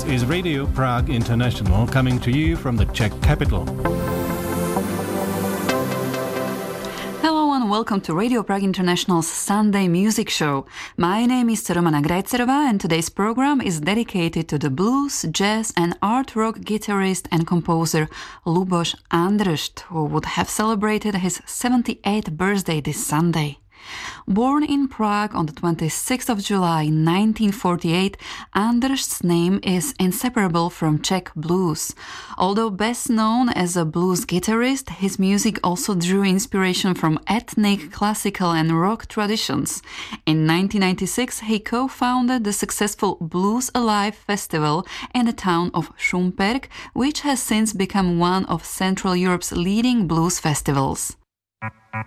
is Radio Prague International, coming to you from the Czech capital. Hello and welcome to Radio Prague International's Sunday Music Show. My name is Romana Grajcerova and today's program is dedicated to the blues, jazz and art rock guitarist and composer Luboš Andršt, who would have celebrated his 78th birthday this Sunday. Born in Prague on the 26th of July 1948, Andršt's name is inseparable from Czech blues. Although best known as a blues guitarist, his music also drew inspiration from ethnic, classical and rock traditions. In 1996, he co-founded the successful Blues Alive festival in the town of Šumperk, which has since become one of Central Europe's leading blues festivals.